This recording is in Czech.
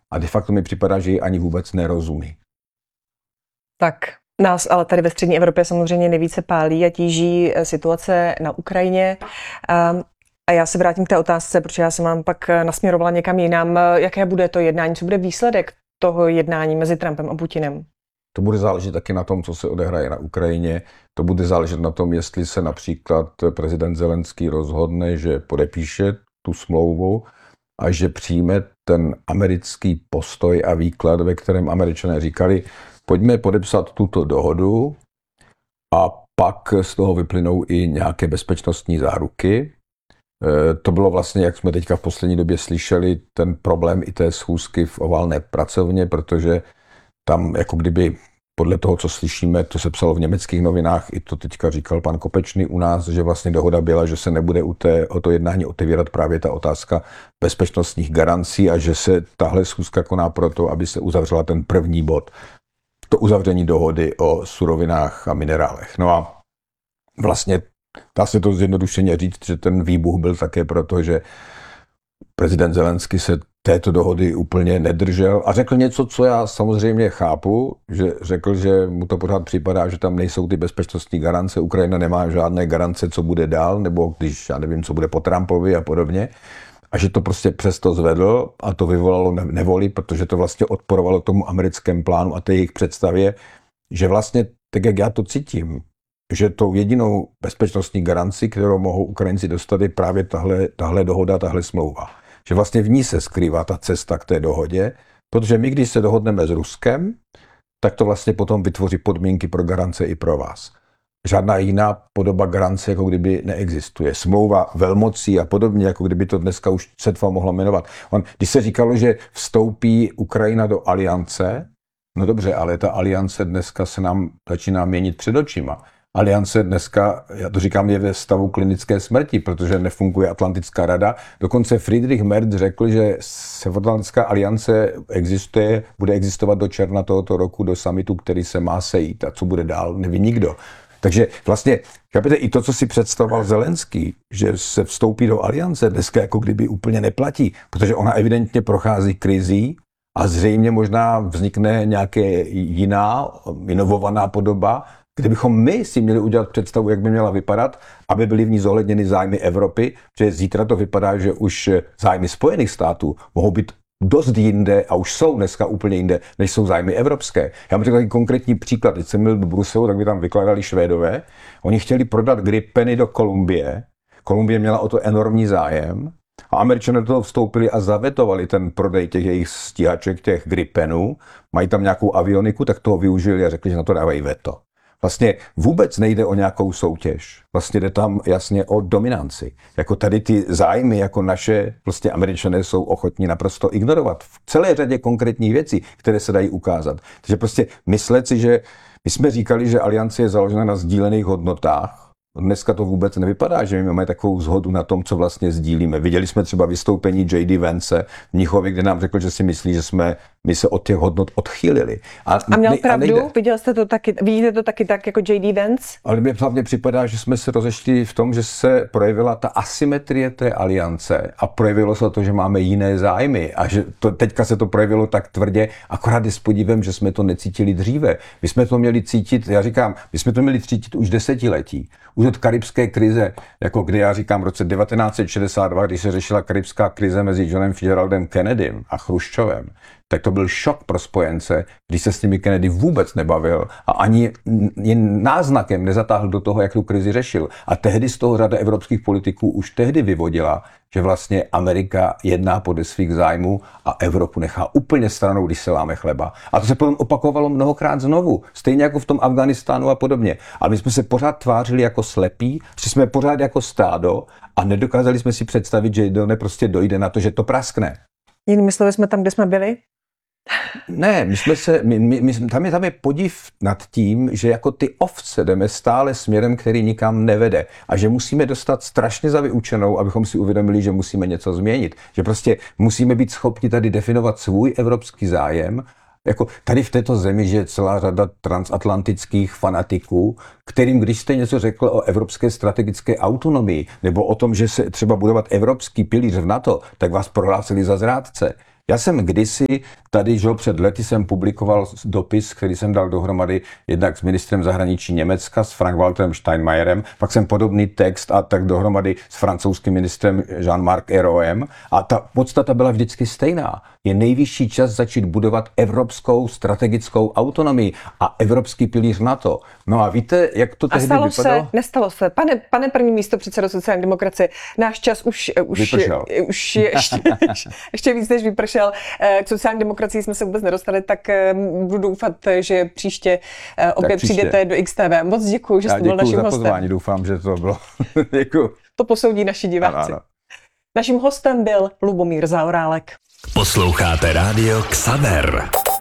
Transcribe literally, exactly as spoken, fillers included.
a de facto mi připadá, že ji ani vůbec nerozumí. Tak nás ale tady ve střední Evropě samozřejmě nejvíce pálí a tíží situace na Ukrajině. A já se vrátím k té otázce, protože já jsem vám pak nasměrovala někam jinam. Jaké bude to jednání, co bude výsledek toho jednání mezi Trumpem a Putinem? To bude záležet taky na tom, co se odehraje na Ukrajině. To bude záležet na tom, jestli se například prezident Zelenský rozhodne, že podepíše tu smlouvu a že přijme ten americký postoj a výklad, ve kterém Američané říkali, pojďme podepsat tuto dohodu a pak z toho vyplynou i nějaké bezpečnostní záruky. To bylo vlastně, jak jsme teďka v poslední době slyšeli, ten problém i té schůzky v oválné pracovně, protože tam jako kdyby podle toho, co slyšíme, to se psalo v německých novinách, i to teďka říkal pan Kopečný u nás, že vlastně dohoda byla, že se nebude u té, o to jednání otevírat právě ta otázka bezpečnostních garancí a že se tahle schůzka koná proto, aby se uzavřela ten první bod, to uzavření dohody o surovinách a minerálech. No a vlastně dá se to zjednodušeně říct, že ten výbuch byl také proto, že prezident Zelenský se této dohody úplně nedržel a řekl něco, co já samozřejmě chápu, že řekl, že mu to pořád připadá, že tam nejsou ty bezpečnostní garance, Ukrajina nemá žádné garance, co bude dál, nebo když, já nevím, co bude po Trumpovi a podobně, a že to prostě přesto zvedl a to vyvolalo nevoli, protože to vlastně odporovalo tomu americkému plánu a té jejich představě, že vlastně, tak jak já to cítím, že tou jedinou bezpečnostní garanci, kterou mohou Ukrajinci dostat, je právě tahle, tahle dohoda, tahle smlouva. Že vlastně v ní se skrývá ta cesta k té dohodě, protože my, když se dohodneme s Ruskem, tak to vlastně potom vytvoří podmínky pro garance i pro vás. Žádná jiná podoba garance, jako kdyby neexistuje. Smlouva velmocí a podobně, jako kdyby to dneska už setva mohlo jmenovat. On, když se říkalo, že vstoupí Ukrajina do aliance, no dobře, ale ta aliance dneska se nám začíná měnit před očima. Aliance dneska, já to říkám, je ve stavu klinické smrti, protože nefunguje Atlantická rada. Dokonce Friedrich Merz řekl, že Severoatlantická aliance existuje, bude existovat do června tohoto roku, do summitu, který se má sejít. A co bude dál, neví nikdo. Takže vlastně, chápete, i to, co si představoval Zelenský, že se vstoupí do aliance, dneska jako kdyby úplně neplatí, protože ona evidentně prochází krizí a zřejmě možná vznikne nějaké jiná, inovovaná podoba, kdybychom my si měli udělat představu, jak by měla vypadat, aby byly v ní zohledněny zájmy Evropy, protože zítra to vypadá, že už zájmy Spojených států mohou být dost jinde a už jsou dneska úplně jinde, než jsou zájmy evropské. Já mám řekl takový konkrétní příklad. Když jsem byl do Bruselu, tak by tam vykládali Švédové. Oni chtěli prodat Gripeny do Kolumbie. Kolumbie měla o to enormní zájem a Američané do toho vstoupili a zavetovali ten prodej těch jejich stíhaček, těch Gripenů. Mají tam nějakou avioniku, tak toho využili a řekli, že na to dávají veto. Vlastně vůbec nejde o nějakou soutěž. Vlastně jde tam jasně o dominanci. Jako tady ty zájmy, jako naše, prostě Američané jsou ochotní naprosto ignorovat v celé řadě konkrétních věcí, které se dají ukázat. Takže prostě myslet si, že my jsme říkali, že aliance je založena na sdílených hodnotách. Dneska to vůbec nevypadá, že my máme takovou shodu na tom, co vlastně sdílíme. Viděli jsme třeba vystoupení J D Vance v Mnichově, kde nám řekl, že si myslí, že jsme my se od těch hodnot odchýlili. A, a měl ne, pravdu? A Viděl jste to taky, vidíte to taky tak jako J D Vance? Ale mně hlavně připadá, že jsme se rozešli v tom, že se projevila ta asymetrie té aliance a projevilo se to, že máme jiné zájmy a že to, teďka se to projevilo tak tvrdě, akorát je s podívem, že jsme to necítili dříve. My jsme to měli cítit, já říkám, my jsme to měli cítit už desetiletí. Už od karibské krize, jako kdy já říkám v roce devatenáct set šedesát dva, když se řešila karibská krize mezi Johnem Fitzgeraldem Kennedym a Chruščovem, tak to byl šok pro spojence, když se s nimi Kennedy vůbec nebavil a ani jen náznakem nezatáhl do toho, jak tu krizi řešil. A tehdy z toho řada evropských politiků už tehdy vyvodila, že vlastně Amerika jedná podle svých zájmů a Evropu nechá úplně stranou, když se láme chleba. A to se potom opakovalo mnohokrát znovu, stejně jako v tom Afghánistánu a podobně. A my jsme se pořád tvářili jako slepí, že jsme pořád jako stádo a nedokázali jsme si představit, že jednou prostě dojde na to, že to praskne. Jinými slovy jsme tam, kde jsme byli? Ne, my jsme se, my, my, my, tam, je, tam je podiv nad tím, že jako ty ovce jdeme stále směrem, který nikam nevede a že musíme dostat strašně za vyučenou, abychom si uvědomili, že musíme něco změnit. Že prostě musíme být schopni tady definovat svůj evropský zájem. Jako tady v této zemi je celá řada transatlantických fanatiků, kterým, když jste něco řekl o evropské strategické autonomii nebo o tom, že se třeba budovat evropský pilíř v NATO, tak vás prohlásili za zrádce. Já jsem kdysi tady, že před lety jsem publikoval dopis, který jsem dal dohromady jednak s ministrem zahraničí Německa, s Frank-Walterem Steinmeierem, pak jsem podobný text a tak dohromady s francouzským ministrem Jean-Marc Ayraultem a ta podstata byla vždycky stejná. Je nejvyšší čas začít budovat evropskou strategickou autonomii a evropský pilíř NATO. No a víte, jak to tehdy vypadalo? A stalo vypadalo? se? Nestalo se. Pane, pane první místo předsedo sociální demokracie, náš čas už, už, vypršel. už je ještě, ještě víc než vypršel. K sociální demokracii jsme se vůbec nedostali, tak budu doufat, že příště opět příště. přijdete do X T V. Moc děkuji, že jste byl naším za hostem. pozvání, doufám, že to bylo. Děkuji. To posoudí naši diváci. Ano, ano. Naším hostem byl Lubomír Zaorálek. Posloucháte rádio Xaver.